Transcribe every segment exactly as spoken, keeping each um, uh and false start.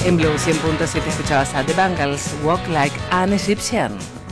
En Blue cien punto siete escuchabas a The Bangles, Walk Like an Egyptian.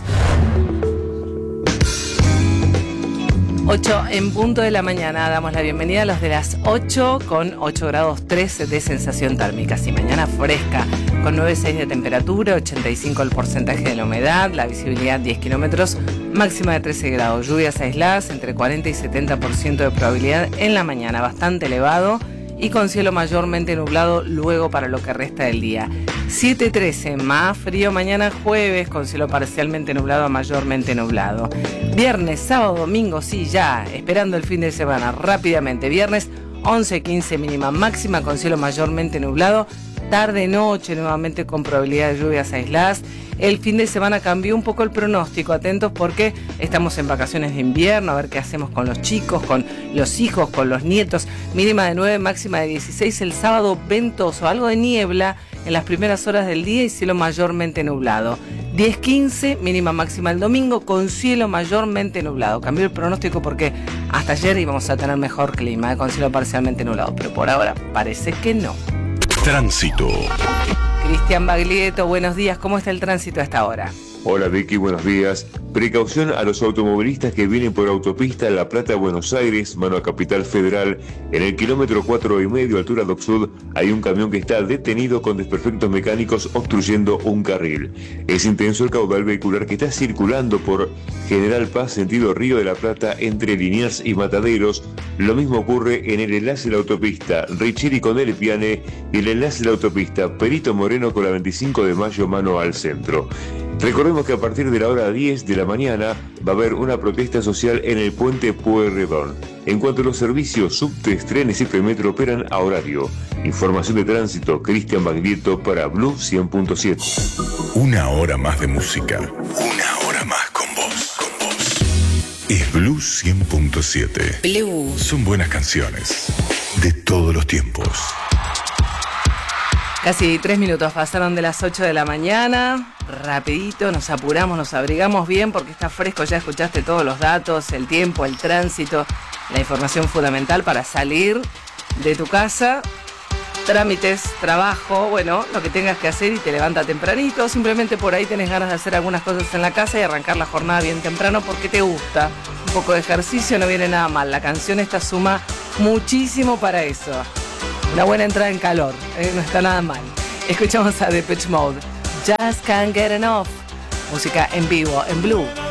ocho en punto de la mañana, damos la bienvenida a los de las ocho con ocho grados tres de sensación térmica. Sí, mañana fresca, con nueve coma seis de temperatura, ochenta y cinco el porcentaje de la humedad, la visibilidad diez kilómetros, máxima de trece grados, lluvias aisladas entre cuarenta y setenta por ciento de probabilidad en la mañana, bastante elevado y con cielo mayormente nublado luego para lo que resta del día. siete trece, más frío mañana jueves, con cielo parcialmente nublado a mayormente nublado. Viernes, sábado, domingo, sí, ya, esperando el fin de semana, rápidamente. Viernes, once quince mínima máxima, con cielo mayormente nublado. Tarde, noche, nuevamente con probabilidad de lluvias aisladas. El fin de semana cambió un poco el pronóstico, atentos porque estamos en vacaciones de invierno, a ver qué hacemos con los chicos, con los hijos, con los nietos. Mínima de nueve, máxima de dieciséis, el sábado ventoso, algo de niebla en las primeras horas del día y cielo mayormente nublado. diez quince, mínima máxima el domingo con cielo mayormente nublado. Cambió el pronóstico porque hasta ayer íbamos a tener mejor clima, ¿eh? Con cielo parcialmente nublado, pero por ahora parece que no. Tránsito. Cristian Baglietto, buenos días. ¿Cómo está el tránsito a esta hora? Hola Vicky, buenos días. Precaución a los automovilistas que vienen por autopista La Plata-Buenos Aires, mano a Capital Federal. En el kilómetro cuatro y medio, altura Dock Sud, hay un camión que está detenido con desperfectos mecánicos obstruyendo un carril. Es intenso el caudal vehicular que está circulando por General Paz, sentido Río de la Plata, entre Liniers y Mataderos. Lo mismo ocurre en el enlace de la autopista Richeri con El Piane y el enlace de la autopista Perito Moreno con la veinticinco de mayo, mano al centro. Recordemos que a partir de la hora diez de la mañana va a haber una protesta social en el puente Pueyrredón. En cuanto a los servicios, subtes, trenes y premetro operan a horario. Información de tránsito, Cristian Baglietto para Blue cien punto siete. Una hora más de música. Una hora más con vos. Con vos. Es Blue cien punto siete. Blue. Son buenas canciones de todos los tiempos. Casi tres minutos pasaron de las ocho de la mañana. Rapidito, nos apuramos, nos abrigamos bien porque está fresco. Ya escuchaste todos los datos, el tiempo, el tránsito, la información fundamental para salir de tu casa. Trámites, trabajo, bueno, lo que tengas que hacer y te levanta tempranito. Simplemente por ahí tenés ganas de hacer algunas cosas en la casa y arrancar la jornada bien temprano porque te gusta. Un poco de ejercicio no viene nada mal. La canción esta suma muchísimo para eso. Una buena entrada en calor, ¿eh? No está nada mal. Escuchamos a Depeche Mode, Just Can't Get Enough. Música en vivo, en Blue.